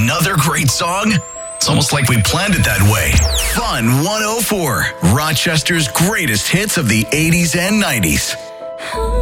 another great song? It's almost like we planned it that way. Fun 104, Rochester's greatest hits of the 80s and 90s.